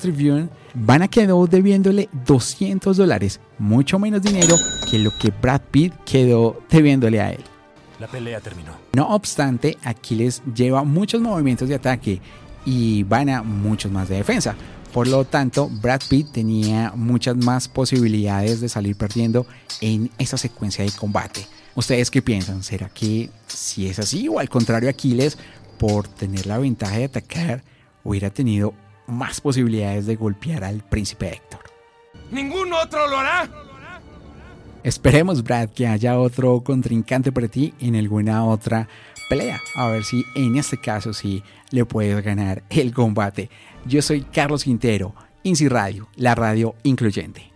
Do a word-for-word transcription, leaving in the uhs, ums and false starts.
Tribune, Vanna quedó debiéndole doscientos dólares, mucho menos dinero que lo que Brad Pitt quedó debiéndole a él. La pelea terminó. No obstante, Aquiles lleva muchos movimientos de ataque y Vanna muchos más de defensa. Por lo tanto, Brad Pitt tenía muchas más posibilidades de salir perdiendo en esa secuencia de combate. ¿Ustedes qué piensan? ¿Será que si es así o al contrario Aquiles, por tener la ventaja de atacar, hubiera tenido más posibilidades de golpear al príncipe Héctor? ¡Ningún otro lo hará! Esperemos, Brad, que haya otro contrincante para ti en alguna otra pelea. A ver si en este caso sí le puedes ganar el combate. Yo soy Carlos Quintero, INSI Radio, la radio incluyente.